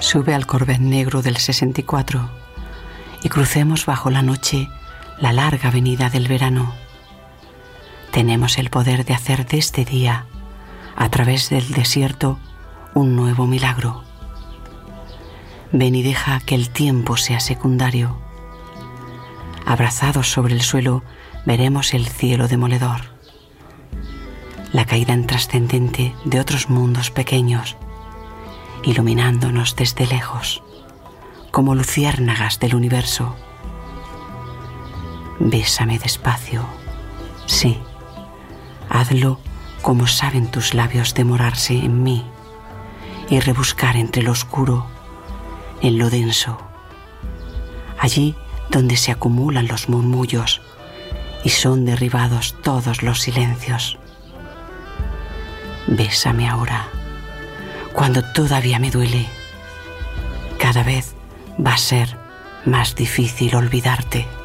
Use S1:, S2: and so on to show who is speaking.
S1: Sube al Corvette negro del 64 y crucemos bajo la noche la larga avenida del verano. Tenemos el poder de hacer de este día, a través del desierto, un nuevo milagro. Ven y deja que el tiempo sea secundario. Abrazados sobre el suelo, veremos el cielo demoledor, la caída intrascendente de otros mundos pequeños, iluminándonos desde lejos, como luciérnagas del universo. Bésame despacio, sí, hazlo como saben tus labios demorarse en mí y rebuscar entre lo oscuro, en lo denso, allí donde se acumulan los murmullos y son derribados todos los silencios. Bésame ahora, cuando todavía me duele. Cada vez va a ser más difícil olvidarte.